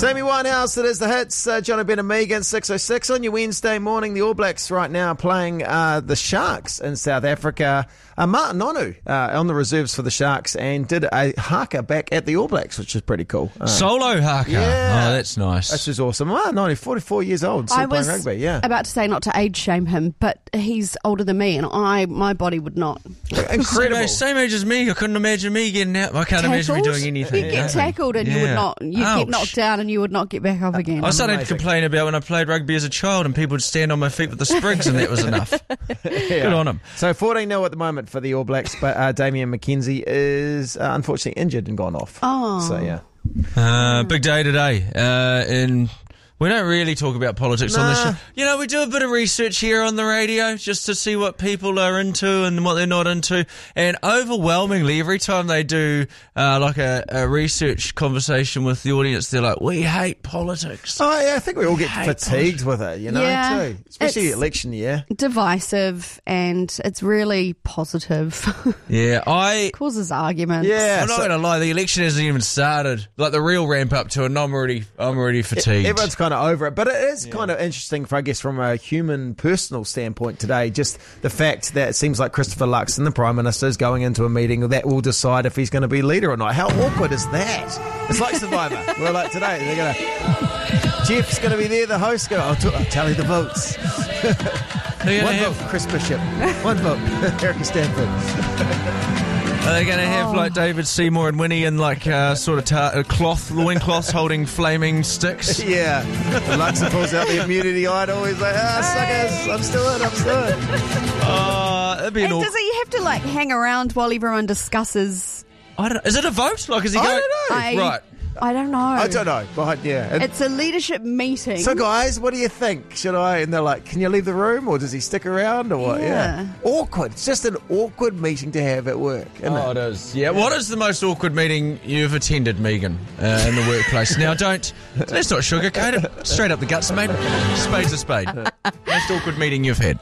Amy Winehouse, it is the hits. Jono Ben and Megan, 6:06 on your Wednesday morning. The All Blacks right now playing the Sharks in South Africa. Martin Nonu on the reserves for the Sharks and did a haka back at the All Blacks, which is pretty cool. Solo haka. Yeah. Oh, that's nice. This is awesome. Wow, Nonu, 44 years old, still playing rugby. Yeah, about to say not to age shame him, but he's older than me, and my body would not. Incredible. Same age as me. I couldn't imagine me getting out. I can't imagine me doing anything. You'd get tackled and you would not. You'd get knocked down and you would not get back up again. I started to complain about when I played rugby as a child and people would stand on my feet with the sprigs and that was enough. Good on them. So 14-0 at the moment for the All Blacks, but Damian McKenzie is unfortunately injured and gone off. Oh. So, yeah. Big day today. We don't really talk about politics on this show. You know, we do a bit of research here on the radio just to see what people are into and what they're not into. And overwhelmingly, every time they do like a research conversation with the audience, they're like, we hate politics. Oh, yeah, I think we all get fatigued with it, you know, too. Especially it's election year. Divisive and it's really positive. Yeah, causes arguments. Yeah. I'm not going to lie, the election hasn't even started. Like the real ramp up to it, and I'm already fatigued. Everyone's kind of over it, but it is kind of interesting, I guess, from a human, personal standpoint today, just the fact that it seems like Christopher Luxon, the Prime Minister, is going into a meeting that will decide if he's going to be leader or not. How awkward is that? It's like Survivor. We're like, today, they're going to... Jeff's going to be there, the host, I'll tally the votes. One vote, Chris Bishop. One vote, Erica Stanford. Are they going to have like David Seymour and Winnie in like sort of loincloths holding flaming sticks? Yeah. Luxon pulls out the immunity idol. He's like, suckers, I'm still in. That'd be and does he have to like hang around while everyone discusses? Is it a vote? Like, is he going? I don't know. Right. I don't know. But yeah. It's a leadership meeting. So guys, what do you think? Should I? And they're like, can you leave the room or does he stick around or what? Yeah. Awkward. It's just an awkward meeting to have at work, isn't it? It is. Yeah. What is the most awkward meeting you've attended, Megan, in the workplace? Now, let's not sugarcoat it. Straight up the guts, mate. Spade's a spade. Most awkward meeting you've had?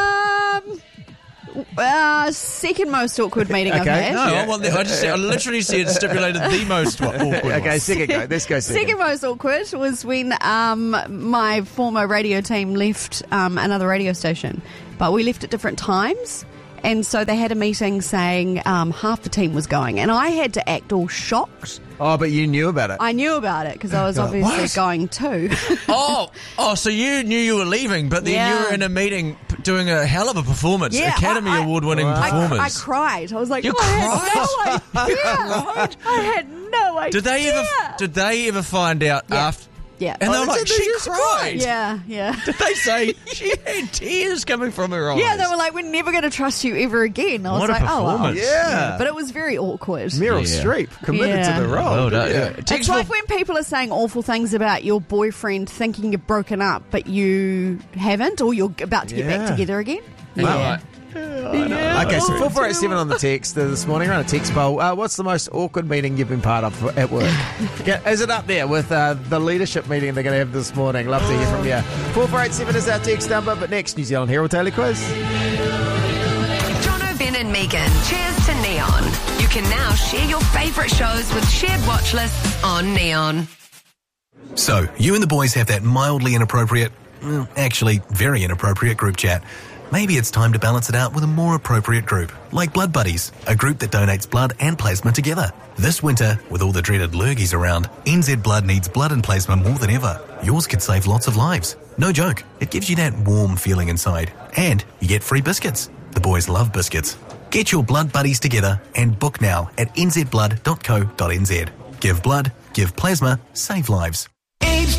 Second most awkward meeting I've had. No, I literally said stipulated the most awkward. Okay, second go. Let's go second. Second most awkward was when my former radio team left another radio station, but we left at different times. And so they had a meeting saying half the team was going, and I had to act all shocked. Oh, but you knew about it. I knew about it because I was obviously going too. So you knew you were leaving, but then you were in a meeting doing a hell of a performance, Academy Award-winning performance. I cried. I was like, you cried? I had no idea. Did they ever find out after? Yeah. And they were like, she cried. Yeah. Did they say she had tears coming from her eyes? Yeah, they were like, we're never going to trust you ever again. I was what like, a performance. Yeah. But it was very awkward. Meryl Streep committed to the role. It's like when people are saying awful things about your boyfriend thinking you've broken up, but you haven't, or you're about to get back together again. Wow. Okay, so 4487 on the text this morning. We're on a text poll. What's the most awkward meeting you've been part of at work? Is it up there with the leadership meeting they're going to have this morning? Love to hear from you. 4487 is our text number, but next, New Zealand Herald Daily Quiz. Jono, Ben and Megan, cheers to Neon. You can now share your favourite shows with shared watch lists on Neon. So, you and the boys have that mildly inappropriate, actually very inappropriate group chat. Maybe it's time to balance it out with a more appropriate group, like Blood Buddies, a group that donates blood and plasma together. This winter, with all the dreaded lurgies around, NZ Blood needs blood and plasma more than ever. Yours could save lots of lives. No joke, it gives you that warm feeling inside. And you get free biscuits. The boys love biscuits. Get your Blood Buddies together and book now at nzblood.co.nz. Give blood, give plasma, save lives.